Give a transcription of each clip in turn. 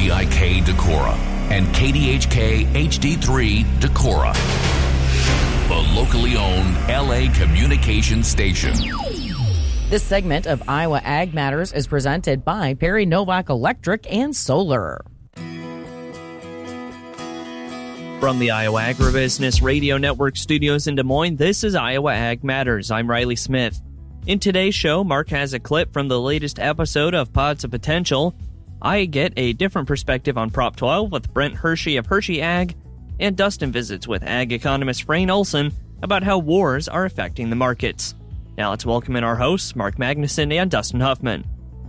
WVIK Decorah and KDHK HD3 Decorah, the locally owned LA communication station. This segment of Iowa Ag Matters is presented by Perry Novak Electric and Solar. From the Iowa Agribusiness Radio Network studios in Des Moines, this is Iowa Ag Matters. I'm Riley Smith. In today's show, Mark has a clip from the latest episode of Pods of Potential. I get a different perspective on Prop 12 with Brent Hershey of Hershey Ag, and Dustin visits with ag economist Frayne Olson about how wars are affecting the markets. Now let's welcome in our hosts, Mark Magnuson and Dustin Huffman.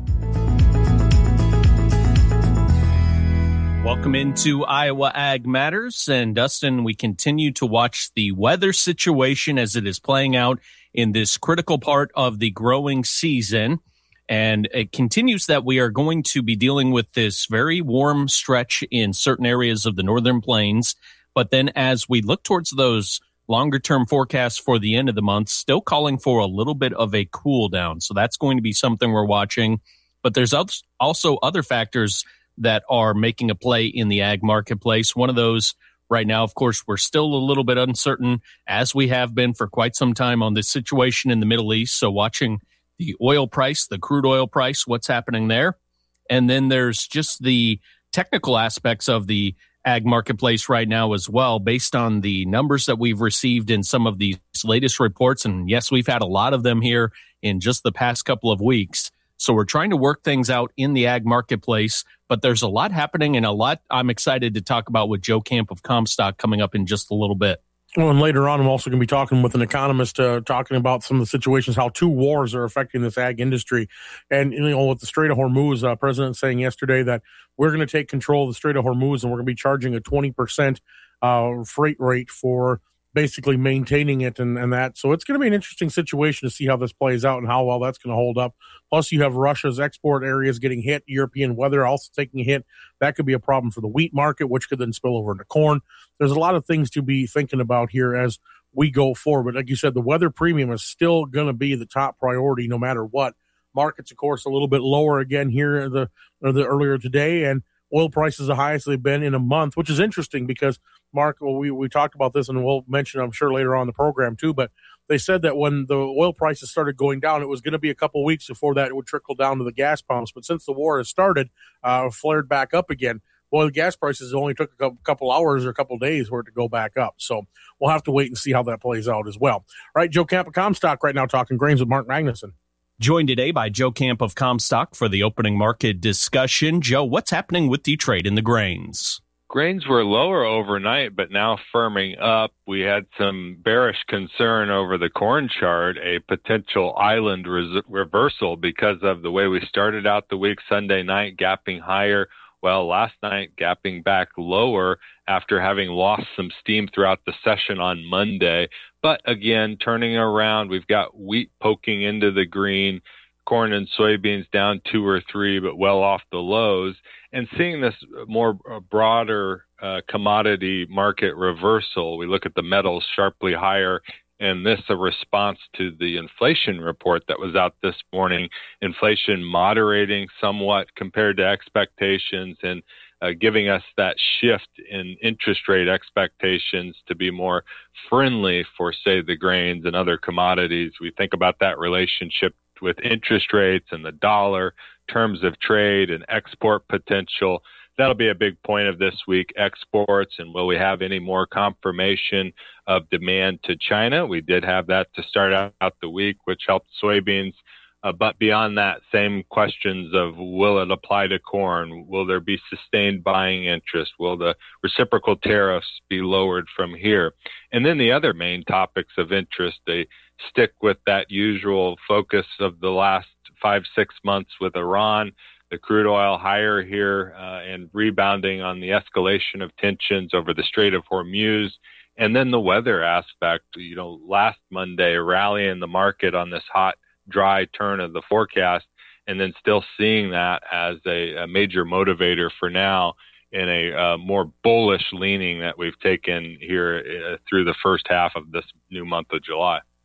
Welcome into Iowa Ag Matters. And Dustin, we continue to watch the weather situation as it is playing out in this critical part of the growing season. And it continues that we are going to be dealing with this very warm stretch in certain areas of the northern plains. But then as we look towards those longer-term forecasts for the end of the month, still calling for a little bit of a cool down. So that's going to be something we're watching. But there's also other factors that are making a play in the ag marketplace. One of those right now, of course, we're still a little bit uncertain, as we have been for quite some time, on this situation in the Middle East. So watching the oil price, the crude oil price, what's happening there. And then there's just the technical aspects of the ag marketplace right now as well, based on the numbers that we've received in some of these latest reports. And yes, we've had a lot of them here in just the past couple of weeks. So we're trying to work things out in the ag marketplace, but there's a lot happening and a lot I'm excited to talk about with Joe Camp of Comstock coming up in just a little bit. Well, and later on, I'm also going to be talking with an economist, talking about some of the situations, how two wars are affecting this ag industry. And, with the Strait of Hormuz, President saying yesterday that we're going to take control of the Strait of Hormuz and we're going to be charging a 20% freight rate for basically maintaining it and that. So it's going to be an interesting situation to see how this plays out and how well that's going to hold up. Plus, you have Russia's export areas getting hit, European weather also taking a hit. That could be a problem for the wheat market, which could then spill over into corn. There's a lot of things to be thinking about here as we go forward. Like you said, the weather premium is still going to be the top priority no matter what. Markets, of course, a little bit lower again here the earlier today, and oil prices the highest they've been in a month, which is interesting because, Mark, we talked about this, and we'll mention, I'm sure, later on in the program too, but they said that when the oil prices started going down, it was going to be a couple weeks before that it would trickle down to the gas pumps. But since the war has started, flared back up again, well, the gas prices only took a couple hours or a couple days for it to go back up. So we'll have to wait and see how that plays out as well. All right, Joe Camp of Comstock right now talking grains with Mark Magnuson. Joined today by Joe Camp of Comstock for the opening market discussion. Joe, what's happening with the trade in the grains? Grains were lower overnight, but now firming up. We had some bearish concern over the corn chart, a potential island reversal because of the way we started out the week. Sunday night gapping higher. Well, last night gapping back lower after having lost some steam throughout the session on Monday. But again, turning around, we've got wheat poking into the green, corn and soybeans down 2 or 3, but well off the lows, and seeing this more broader commodity market reversal. We look at the metals sharply higher, and this a response to the inflation report that was out this morning. Inflation moderating somewhat compared to expectations and giving us that shift in interest rate expectations to be more friendly for, say, the grains and other commodities. We think about that relationship with interest rates and the dollar, terms of trade and export potential. That'll be a big point of this week, exports, and will we have any more confirmation of demand to China? We did have that to start out the week, which helped soybeans. But beyond that, same questions of will it apply to corn? Will there be sustained buying interest? Will the reciprocal tariffs be lowered from here? And then the other main topics of interest, they stick with that usual focus of the last 5-6 months with Iran, the crude oil higher here and rebounding on the escalation of tensions over the Strait of Hormuz. And then the weather aspect, last Monday, rally in the market on this hot, dry turn of the forecast, and then still seeing that as a major motivator for now in a more bullish leaning that we've taken here through the first half of this new month of July.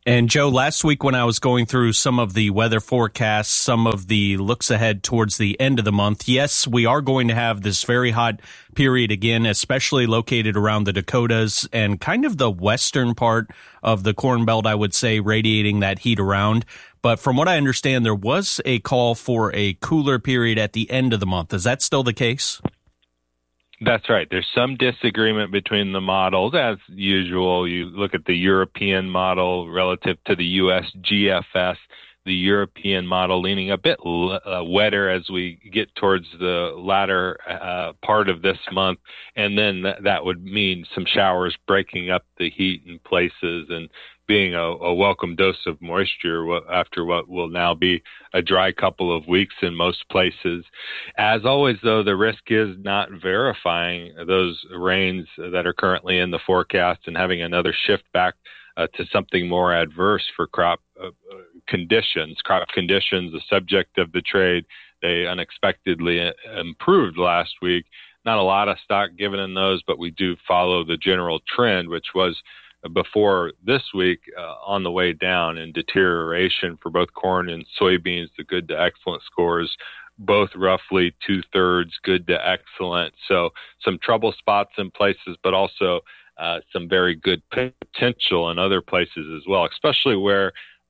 And Joe, last week when I was going through some of the weather forecasts, some of the looks ahead towards the end of the month, yes, we are going to have this very hot period again, especially located around the Dakotas and kind of the western part of the Corn Belt, I would say, radiating that heat around. But from what I understand, there was a call for a cooler period at the end of the month. Is that still the case? That's right. There's some disagreement between the models. As usual, you look at the European model relative to the U.S. GFS, the European model leaning a bit wetter as we get towards the latter part of this month. And then that would mean some showers breaking up the heat in places and being a welcome dose of moisture after what will now be a dry couple of weeks in most places. As always, though, the risk is not verifying those rains that are currently in the forecast and having another shift back to something more adverse for crop conditions. Crop conditions, the subject of the trade, they unexpectedly improved last week. Not a lot of stock given in those, but we do follow the general trend, which was before this week on the way down in deterioration for both corn and soybeans. The good to excellent scores, both roughly 2/3 good to excellent. So some trouble spots in places, but also some very good potential in other places as well, especially where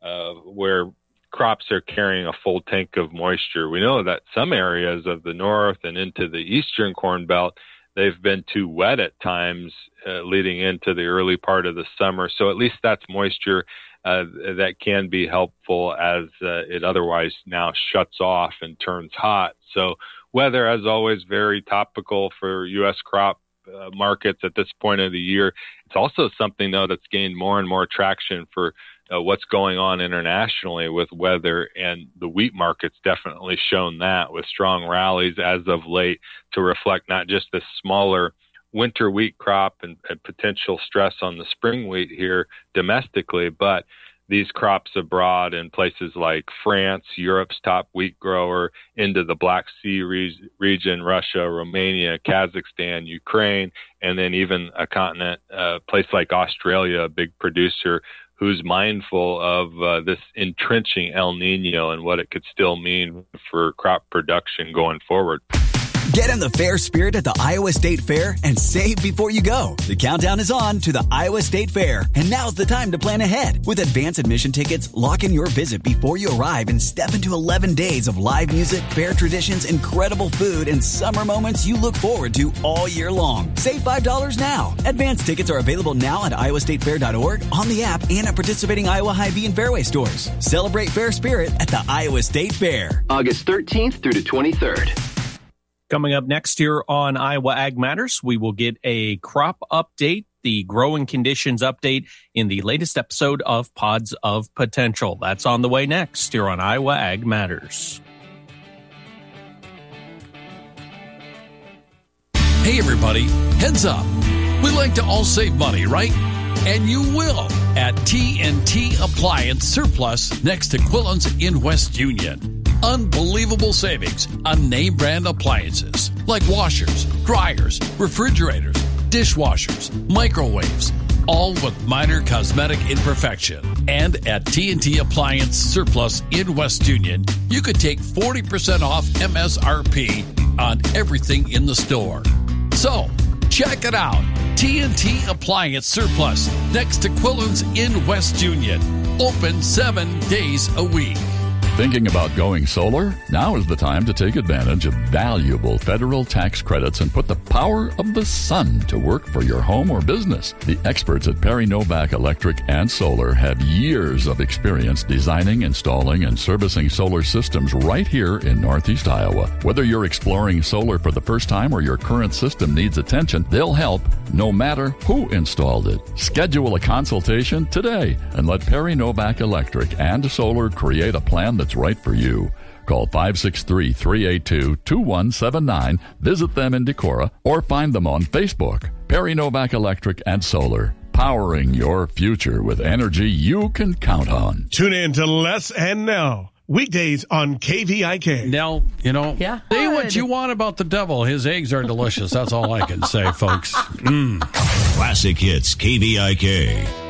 crops are carrying a full tank of moisture. We know that some areas of the north and into the eastern Corn Belt, they've been too wet at times leading into the early part of the summer. So at least that's moisture that can be helpful as it otherwise now shuts off and turns hot. So weather, as always, very topical for U.S. crop markets at this point of the year. It's also something, though, that's gained more and more traction for what's going on internationally with weather, and the wheat market's definitely shown that with strong rallies as of late to reflect not just the smaller winter wheat crop and potential stress on the spring wheat here domestically, but these crops abroad in places like France, Europe's top wheat grower, into the Black Sea region, Russia, Romania, Kazakhstan, Ukraine, and then even a continent, place like Australia, a big producer who's mindful of this entrenching El Nino and what it could still mean for crop production going forward. Get in the fair spirit at the Iowa State Fair and save before you go. The countdown is on to the Iowa State Fair, and now's the time to plan ahead. With advance admission tickets, lock in your visit before you arrive and step into 11 days of live music, fair traditions, incredible food, and summer moments you look forward to all year long. Save $5 now. Advance tickets are available now at iowastatefair.org, on the app, and at participating Iowa Hy-Vee and Fairway stores. Celebrate fair spirit at the Iowa State Fair. August 13th through the 23rd. Coming up next year on Iowa Ag Matters, we will get a crop update, the growing conditions update in the latest episode of Pods of Potential. That's on the way next here on Iowa Ag Matters. Hey everybody, heads up. We like to all save money, right? And you will at TNT Appliance Surplus next to Quillen's in West Union. Unbelievable savings on name brand appliances like washers, dryers, refrigerators, dishwashers, microwaves, all with minor cosmetic imperfection. And at TNT Appliance Surplus in West Union, you could take 40% off MSRP on everything in the store. So, check it out. TNT Appliance Surplus next to Quillen's in West Union. Open 7 days a week. Thinking about going solar? Now is the time to take advantage of valuable federal tax credits and put the power of the sun to work for your home or business. The experts at Perry Novak Electric and Solar have years of experience designing, installing, and servicing solar systems right here in Northeast Iowa. Whether you're exploring solar for the first time or your current system needs attention, they'll help no matter who installed it. Schedule a consultation today and let Perry Novak Electric and Solar create a plan that's right for you. Call 563-382-2179, visit them in Decorah, or find them on Facebook. Perry Novak Electric and Solar, powering your future with energy you can count on. Tune in to Les and Nell, weekdays on KVIK. Nell, say what you want about the devil. His eggs are delicious. That's all I can say, folks. Classic Hits KVIK.